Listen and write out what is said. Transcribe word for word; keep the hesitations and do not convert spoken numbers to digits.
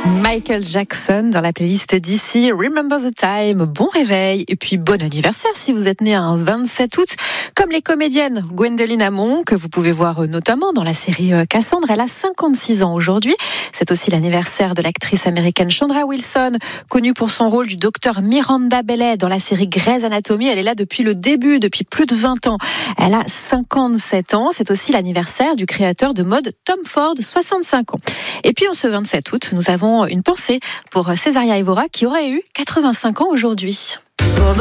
Michael Jackson dans la playlist d'ici, Remember the Time, bon réveil et puis bon anniversaire si vous êtes né un vingt-sept août, comme les comédiennes Gwendoline Amon, que vous pouvez voir notamment dans la série Cassandre. Elle a cinquante-six ans aujourd'hui. C'est aussi l'anniversaire de l'actrice américaine Chandra Wilson, connue pour son rôle du docteur Miranda Bailey dans la série Grey's Anatomy. Elle est là depuis le début, depuis plus de vingt ans. Elle a cinquante-sept ans. C'est aussi l'anniversaire du créateur de mode Tom Ford, soixante-cinq ans. Et puis en ce vingt-sept août, nous avons une pensée pour Césaria Évora qui aurait eu quatre-vingt-cinq ans aujourd'hui.